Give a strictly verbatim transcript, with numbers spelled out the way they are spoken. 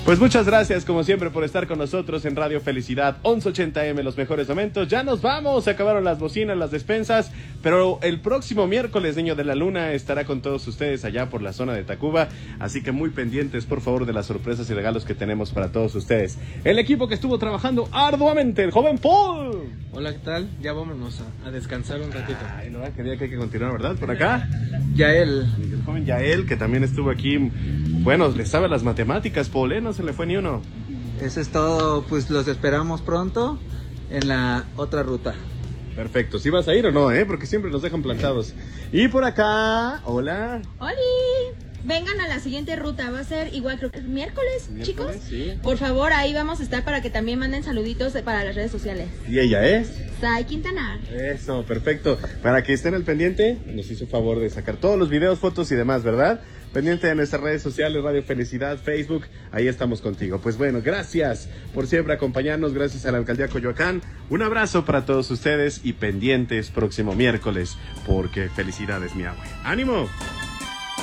Pues muchas gracias, como siempre, por estar con nosotros en Radio Felicidad once ochenta eme, los mejores momentos. Ya nos vamos, se acabaron las bocinas, las despensas, pero el próximo miércoles, Niño de la Luna estará con todos ustedes allá por la zona de Tacuba, así que muy pendientes, por favor, de las sorpresas y regalos que tenemos para todos ustedes. El equipo que estuvo trabajando arduamente, el joven Paul. Hola, ¿qué tal? Ya vámonos a, a descansar un ratito. Ay, no, que día que hay que continuar, ¿verdad? Por acá. Yael. El joven Yael, que también estuvo aquí. Bueno, le sabe las matemáticas, Paul, ¿eh? No se le fue ni uno. Eso es todo, pues los esperamos pronto en la otra ruta. Perfecto, ¿sí vas a ir o no, eh? Porque siempre nos dejan plantados. Y por acá, hola. ¡Holi! Vengan a la siguiente ruta, va a ser igual creo que el miércoles, Miércoles, chicos. sí. Por favor, ahí vamos a estar para que también manden saluditos para las redes sociales. ¿Y ella es? Sai Quintana. Eso, perfecto. Para que estén al pendiente, nos hizo favor de sacar todos los videos, fotos y demás, ¿verdad? Pendiente de nuestras redes sociales, Radio Felicidad, Facebook, ahí estamos contigo. Pues bueno, gracias por siempre acompañarnos, gracias a la Alcaldía Coyoacán. Un abrazo para todos ustedes y pendientes próximo miércoles, porque felicidad es mi agua. ¡Ánimo!